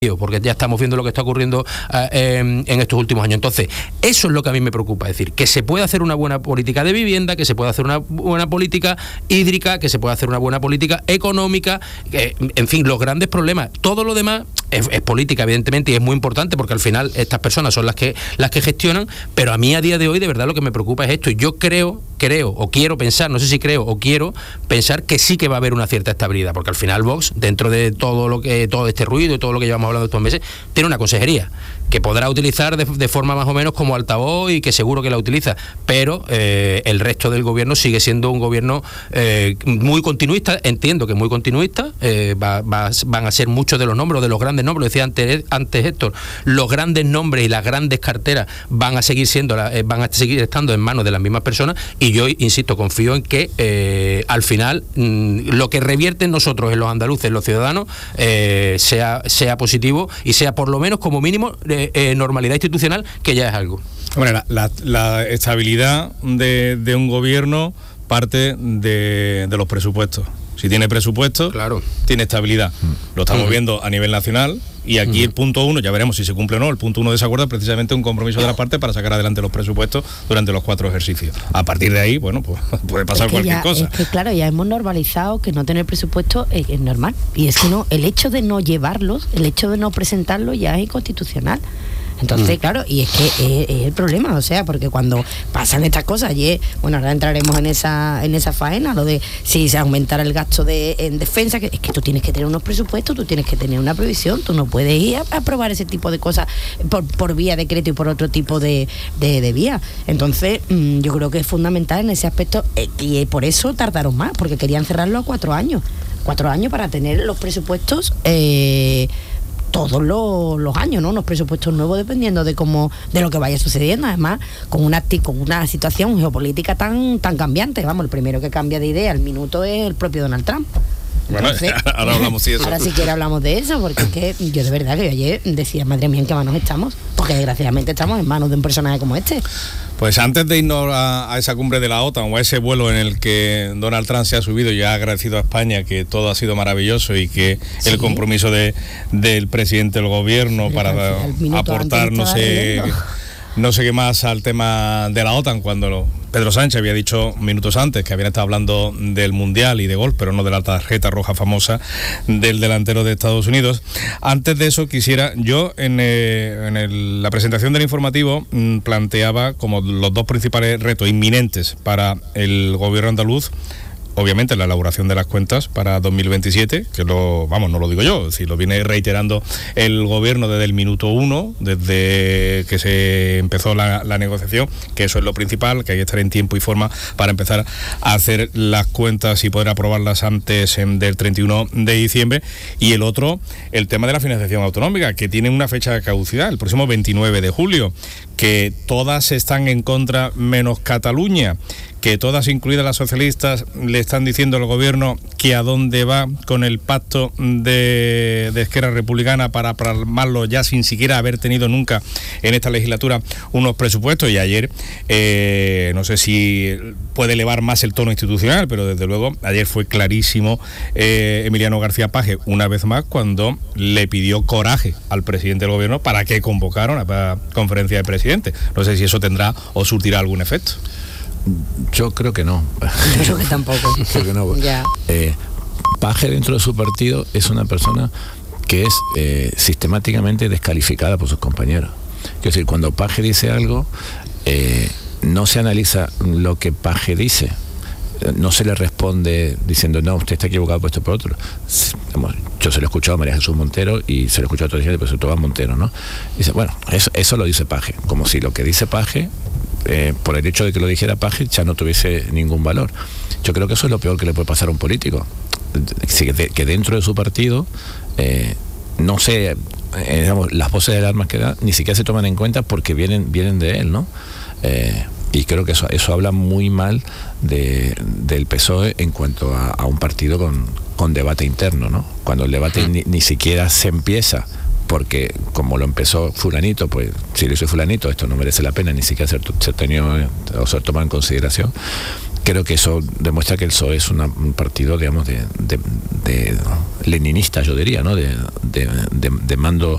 porque ya estamos viendo lo que está ocurriendo en estos últimos años. Entonces, eso es lo que a mí me preocupa, es decir, que se puede hacer una buena política de vivienda, que se puede hacer una buena política hídrica, que se puede hacer una buena política económica, en fin, los grandes problemas. Todo lo demás es política, evidentemente, y es muy importante porque al final estas personas son las que gestionan, pero a mí a día de hoy de verdad lo que me preocupa es esto. Yo creo o quiero pensar, no sé si creo o quiero pensar que sí que va a haber una cierta estabilidad, porque al final Vox, dentro de todo este ruido y todo lo que llevamos hablando estos meses, tiene una consejería que podrá utilizar de forma más o menos como altavoz y que seguro que la utiliza, pero el resto del gobierno sigue siendo un gobierno muy continuista, entiendo que muy continuista, van a ser muchos de los nombres, de los grandes nombres, lo decía antes Héctor, los grandes nombres y las grandes carteras van a seguir estando en manos de las mismas personas, y yo, insisto, confío en que al final lo que revierte en nosotros, en los andaluces, en los ciudadanos, sea positivo y sea por lo menos como mínimo normalidad institucional, que ya es algo. Bueno, la estabilidad de un gobierno parte de los presupuestos. Si tiene presupuesto, claro, tiene estabilidad. Lo estamos viendo a nivel nacional, y aquí el punto 1, ya veremos si se cumple o no, el punto 1 de ese acuerdo es precisamente un compromiso de la parte para sacar adelante los presupuestos durante los 4 ejercicios. A partir de ahí, bueno, pues puede pasar cualquier cosa. Es que claro, ya hemos normalizado que no tener presupuesto es normal. Y es que no, el hecho de no llevarlos, el hecho de no presentarlos ya es inconstitucional. Entonces, claro, y es que es el problema, o sea, porque cuando pasan estas cosas, bueno, ahora entraremos en esa faena, lo de si se aumentara el gasto en defensa, que es que tú tienes que tener unos presupuestos, tú tienes que tener una previsión, tú no puedes ir a aprobar ese tipo de cosas por vía decreto y por otro tipo de vía. Entonces, yo creo que es fundamental en ese aspecto, y por eso tardaron más, porque querían cerrarlo a 4 años. 4 años para tener los presupuestos todos los años, ¿no? Unos presupuestos nuevos dependiendo de lo que vaya sucediendo, además con una situación geopolítica tan cambiante. Vamos, el primero que cambia de idea al minuto es el propio Donald Trump. Bueno, entonces, ahora hablamos de eso. Ahora siquiera hablamos de eso, porque es que yo de verdad que ayer decía, madre mía, ¿en qué manos estamos? Porque desgraciadamente estamos en manos de un personaje como este. Pues antes de irnos a esa cumbre de la OTAN o a ese vuelo en el que Donald Trump se ha subido y ha agradecido a España que todo ha sido maravilloso y que el compromiso del presidente del gobierno para aportar no sé qué más al tema de la OTAN, cuando Pedro Sánchez había dicho minutos antes que habían estado hablando del Mundial y de golf, pero no de la tarjeta roja famosa del delantero de Estados Unidos. Antes de eso quisiera, yo en la presentación del informativo planteaba como los 2 principales retos inminentes para el gobierno andaluz. Obviamente la elaboración de las cuentas para 2027, que no lo digo yo, es decir, lo viene reiterando el gobierno desde el minuto 1, desde que se empezó la negociación, que eso es lo principal, que hay que estar en tiempo y forma para empezar a hacer las cuentas y poder aprobarlas antes del 31 de diciembre. Y el otro, el tema de la financiación autonómica, que tiene una fecha de caducidad, el próximo 29 de julio, que todas están en contra menos Cataluña, que todas, incluidas las socialistas, le están diciendo al gobierno que a dónde va con el pacto de Esquerra Republicana para plasmarlo ya sin siquiera haber tenido nunca en esta legislatura unos presupuestos. Y ayer, no sé si puede elevar más el tono institucional, pero desde luego ayer fue clarísimo Emiliano García Paje, una vez más, cuando le pidió coraje al presidente del gobierno para que convocara una conferencia de presidentes. No sé si eso tendrá o surtirá algún efecto. Yo creo que no. Yo creo que tampoco. Creo que no. Ya. Paje dentro de su partido es una persona que es sistemáticamente descalificada por sus compañeros. Es decir, cuando Paje dice algo, no se analiza lo que Paje dice. No se le responde diciendo, no, usted está equivocado por esto por otro. Yo se lo he escuchado a María Jesús Montero y se lo he escuchado a otros dirigentes, pero sobre todo a Montero, ¿no? Dice, bueno, eso lo dice Paje, como si lo que dice Paje, por el hecho de que lo dijera Paje, ya no tuviese ningún valor. Yo creo que eso es lo peor que le puede pasar a un político, que dentro de su partido no sé, las voces de alarma que da ni siquiera se toman en cuenta porque vienen de él, ¿no? Y creo que eso habla muy mal del PSOE en cuanto a un partido con debate interno, ¿no? Cuando el debate ni siquiera se empieza, porque como lo empezó fulanito, pues si lo hizo fulanito, esto no merece la pena ni siquiera ser tenido o ser tomado en consideración. Creo que eso demuestra que el PSOE es un partido, digamos, de leninista, yo diría, ¿no? De mando